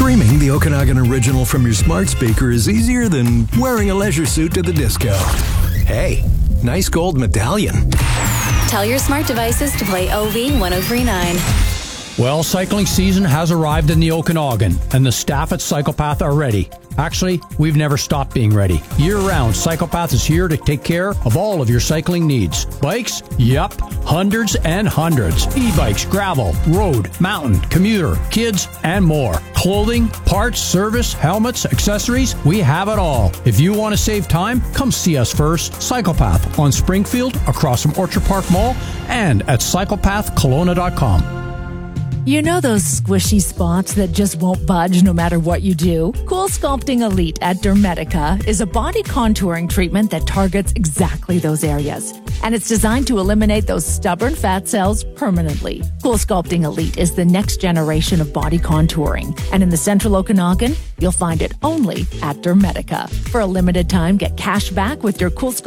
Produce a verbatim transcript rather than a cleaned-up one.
Streaming the Okanagan Original from your smart speaker is easier than wearing a leisure suit to the disco. Hey, nice gold medallion. Tell your smart devices to play O V ten thirty-nine. Well, cycling season has arrived in the Okanagan, and the staff at Cyclepath are ready. Actually, we've never stopped being ready. Year-round, Cyclepath is here to take care of all of your cycling needs. Bikes? Yup, hundreds and hundreds. E-bikes, gravel, road, mountain, commuter, kids, and more. Clothing, parts, service, helmets, accessories, we have it all. If you want to save time, come see us first. Cyclepath on Springfield, across from Orchard Park Mall, and at cyclepath kelowna dot com. You know those squishy spots that just won't budge no matter what you do? Cool Sculpting Elite at Dermetica is a body contouring treatment that targets exactly those areas. And it's designed to eliminate those stubborn fat cells permanently. Cool Sculpting Elite is the next generation of body contouring. And in the Central Okanagan, you'll find it only at Dermetica. For a limited time, get cash back with your Cool Sculpting